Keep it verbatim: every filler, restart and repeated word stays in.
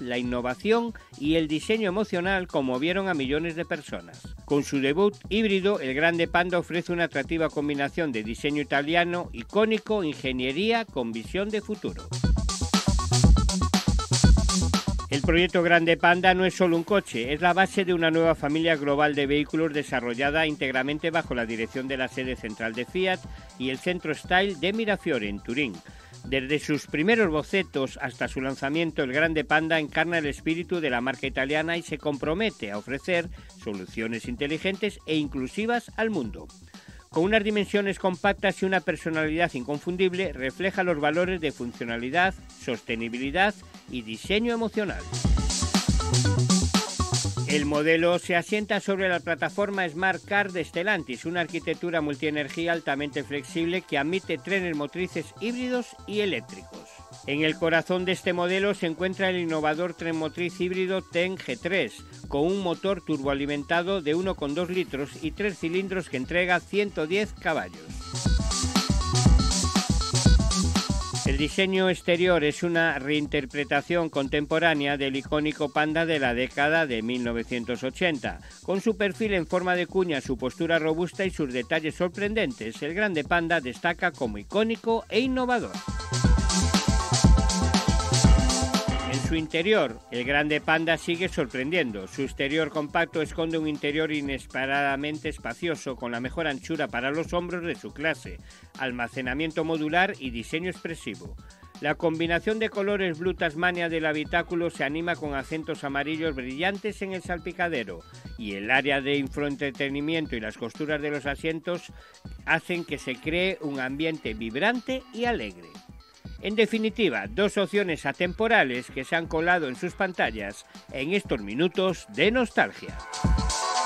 la innovación y el diseño emocional conmovieron a millones de personas. Con su debut híbrido, el Grande Panda ofrece una atractiva combinación de diseño italiano, icónico, ingeniería con visión de futuro. El proyecto Grande Panda no es solo un coche, es la base de una nueva familia global de vehículos desarrollada íntegramente bajo la dirección de la sede central de Fiat y el centro Style de Mirafiore, en Turín. Desde sus primeros bocetos hasta su lanzamiento, el Grande Panda encarna el espíritu de la marca italiana y se compromete a ofrecer soluciones inteligentes e inclusivas al mundo. Con unas dimensiones compactas y una personalidad inconfundible, refleja los valores de funcionalidad, sostenibilidad y diseño emocional. El modelo se asienta sobre la plataforma Smart Car de Stellantis, una arquitectura multienergía altamente flexible que admite trenes motrices híbridos y eléctricos. En el corazón de este modelo se encuentra el innovador tren motriz híbrido T E N G tres, con un motor turboalimentado de uno coma dos litros y tres cilindros que entrega ciento diez caballos. El diseño exterior es una reinterpretación contemporánea del icónico Panda de la década de mil novecientos ochenta. Con su perfil en forma de cuña, su postura robusta y sus detalles sorprendentes, el Grande Panda destaca como icónico e innovador. En su interior, el Grande Panda sigue sorprendiendo. Su exterior compacto esconde un interior inesperadamente espacioso, con la mejor anchura para los hombros de su clase, almacenamiento modular y diseño expresivo. La combinación de colores Blue Tasmania del habitáculo se anima con acentos amarillos brillantes en el salpicadero, y el área de infoentretenimiento y las costuras de los asientos hacen que se cree un ambiente vibrante y alegre. En definitiva, dos opciones atemporales que se han colado en sus pantallas en estos minutos de nostalgia.